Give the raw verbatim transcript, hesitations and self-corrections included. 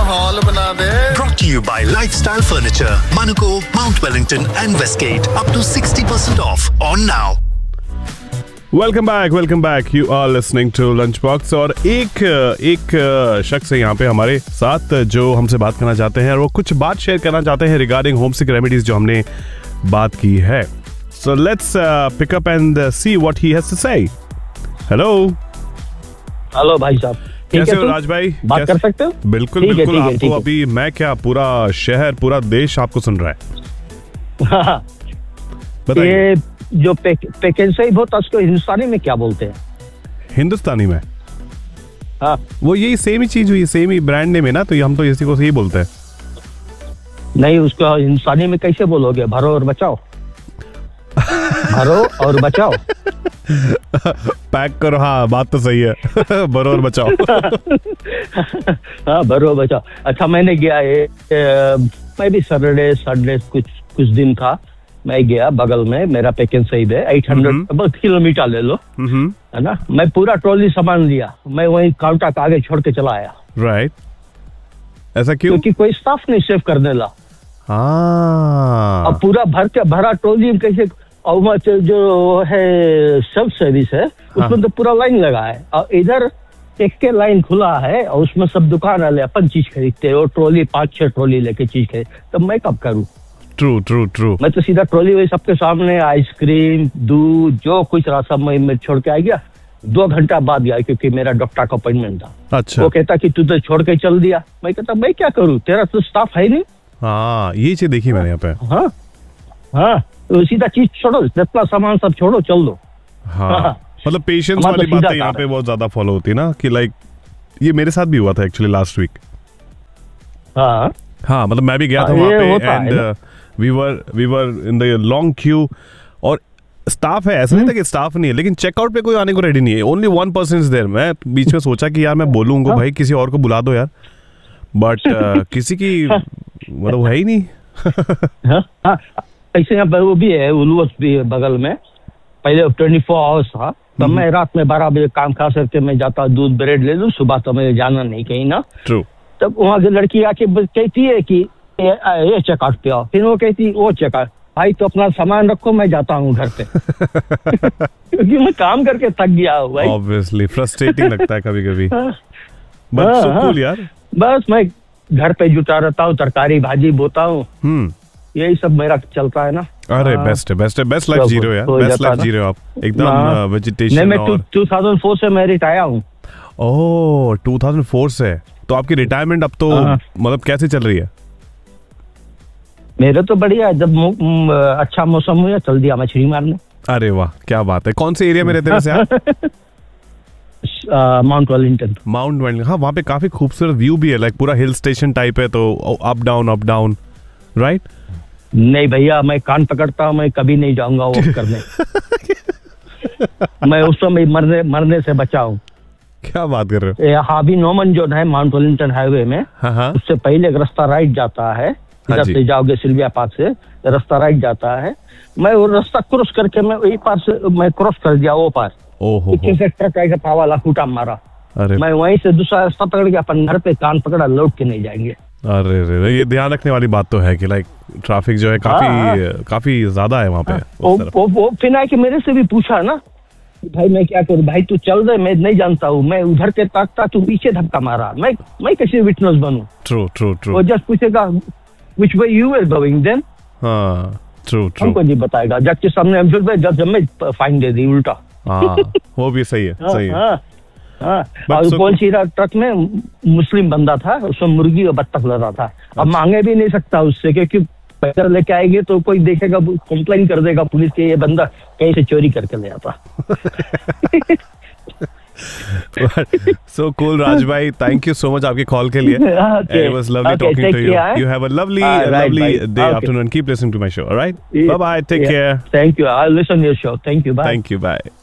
माहौल बना दे। Brought to you by Lifestyle Furniture, Manuko, Mount Wellington and Westgate. Up to sixty percent off on now. Welcome back welcome back you are listening to lunch box. और एक एक शख्स है यहाँ पे हमारे साथ जो हमसे बात करना चाहते हैं और वो कुछ बात शेयर करना चाहते हैं रिगार्डिंग होम सिक रेमेडीज जो हमने बात की है। So let's pick up and see what he has to से। हेलो हेलो भाई साहब, कैसे हो राज भाई? बात कर सकते हो? बिल्कुल ठीक है, बिल्कुल। ठीक है, आपको ठीक है। अभी मैं क्या पूरा शहर पूरा देश आपको सुन रहा है। बताइए। ये जो पेकेंसई बहुत उसको हिंदुस्तानी में क्या बोलते हैं? हिंदुस्तानी में हाँ, वो यही सेम ही चीज हुई, सेम ही ब्रांड नेम है ना, तो ये हम तो इसी को यही बोलते हैं। नहीं, उसको हिंदुस्तानी में कैसे बोलोगे? भरो और बचाओ। भरो और बचाओ। पैक करो। हाँ, बात तो सही है। भरो और बचाओ। हाँ, भरो और बचाओ। अच्छा, मैंने गया है, मैं भी सैटरडे सैटरडे कुछ कुछ दिन था, मैं गया बगल में, मेरा पेकेंसई है, आठ सौ किलोमीटर ले लो, है ना। मैं पूरा ट्रॉली सामान लिया, मैं वही काउंटर के आगे छोड़ के चला आया। राइट, ऐसा क्यों? क्योंकि कोई स्टाफ नहीं सेव करने ला। हाँ, अब पूरा भर के भरा ट्रॉली में कैसे, और जो है सेल्फ सर्विस है उसमें हाँ। तो पूरा लाइन लगा है, और इधर एक के लाइन खुला है और उसमें सब दुकान वाले अपन चीज खरीदते हैं, और ट्रॉली पांच छह ट्रॉली लेके चीज खरीद, तो मैं कब करूँ? True true true. मैं तो सीधा ट्रॉली वही सबके सामने आइसक्रीम दूध जो कुछ रहा सब मैं छोड़ के आ गया। दो घंटा बाद गया क्योंकि मेरा डॉक्टर का अपॉइंटमेंट था। अच्छा। वो कहता कि तू तो छोड़ के चल दिया। मैं कहता मैं क्या करूँ, तेरा तो स्टाफ है नहीं। हाँ, ये चीज देखी मैंने यहाँ पे। हाँ हाँ, तो सीधा चीज छोड़ो, जितना सामान सब छोड़ो, चल दो। हाँ, हाँ। मतलब पेशेंस वाली तो बात यहाँ पे बहुत ज्यादा फॉलो होती है ना, कि लाइक ये मेरे साथ भी हुआ था एक्चुअली लास्ट वीक। हाँ हाँ, मतलब मैं भी गया था वहाँ पे and we were we were in the long Q, और स्टाफ है, ऐसा नहीं था कि स्टाफ नहीं है, लेकिन चेकआउट पे कोई आने को रेडी नहीं है। Only one person is there. मैं बीच में सोचा कि यार मैं बोलूंगा भाई किसी और को बुला दो यार, बट uh, किसी की मतलब है ही नहीं। हाँ, ऐसे यहाँ पर वो भी है, उलूस भी है बगल में। पहले ट्वेंटी फोर आवर्स था, तो मैं रात में बारह बजे काम खा करके मैं जाता, दूध ब्रेड ले लूँ, सुबह तो मुझे जाना नहीं कहीं ना। ट्रू। तब वहाँ की लड़की आके कहती है कि ये, ये चेकआउट पे आओ, फिर वो कहती वो चेकआउट। भाई तो अपना सामान रखो, मैं जाता हूँ घर पे। क्योंकि मैं काम करके थक गया हूँ भाई। ऑब्वियसली फ्रस्ट्रेटिंग लगता है कभी कभी, बट सो कूल यार। बस मैं घर पे जुटा रहता हूँ, तरकारी भाजी बोता हूँ, यही सब मेरा चलता है ना। अरे बेस्ट है, बेस्ट है, बेस्ट लाइफ जी रहे हो यार, बेस्ट लाइफ जी रहे हो आप एकदम। वेजिटेशन। मैं टू थाउजेंड फोर से मैं रिटायर हूँ। ओह, टू थाउजेंड फोर से। तो आपकी रिटायरमेंट अब तो मतलब कैसे चल रही है? मेरे तो बढ़िया, जब अच्छा मौसम हुआ चल दिया मछली मारने। अरे वाह, क्या बात है। कौन से एरिया में रहते हैं वैसे आप? Mount Wellington. माउंट वेलिंगटन, हाँ, वहाँ पे काफी खूबसूरत व्यू भी है, लाइक पूरा हिल स्टेशन टाइप है, तो up down up down, right? नहीं भैया, मैं कान पकड़ता हूँ, मैं कभी नहीं जाऊंगा वो करने। मैं उस समय मरने मरने से बचा हूँ। क्या बात कर रहे हो? हावी नोमन जो है माउंट वेलिंगटन हाईवे में, हाँ, उससे पहले एक रास्ता राइट जाता है, इधर से जाओगे सिल्विया पार्क से रास्ता राइट जाता है। मैं वो रास्ता क्रॉस करके मैं वही पार से मैं क्रॉस कर दिया वो पार। ओहो, से ट्रक आएगा पावा लाखूटा मारा। अरे मैं वहीं से दूसरा रास्ता पकड़ के अपन घर पे कान पकड़ा, लौट के नहीं जाएंगे। अरे रे, ये ध्यान रखने वाली बात तो है कि लाइक ट्रैफिक जो है काफी हाँ, काफी ज्यादा है वहाँ पे। वो वो, वो फिर आके मेरे से भी पूछा ना, भाई मैं क्या करूँ? भाई तू चल रहे, मैं नहीं जानता हूँ, मैं उधर के ताकता, तू पीछे धक्का मारा, मैं मैं कैसे विटनेस बनूं? True true true. वो जस्ट पूछेगा which way you were going, then हाँ, ट्रू ट्रू, हमको नहीं बताएगा। जज के सामने हम जब जब मैं फाइन दे दी उल्टा। हाँ, वो भी सही है, सही है। हाँ, हाँ। और कौन सी ट्रक में मुस्लिम बंदा था, उसमें मुर्गी और बत्तख लगा था। अब मांगे भी नहीं सकता उससे, क्योंकि पैदल लेके आएंगे तो कोई देखेगा, कंप्लेन कर देगा पुलिस के, ये बंदा कहीं से चोरी करके ले आता। So cool, Raj bhai. Thank you so much आपके कॉल के लिए. Okay. It was lovely Okay, talking to you. care. You have a lovely, uh, right, lovely right. day, Okay. afternoon. Keep listening to my show. All right. Yeah. Bye bye. Take yeah. care. Thank you. I'll listen to your show. Thank you. Bye. Thank you. Bye.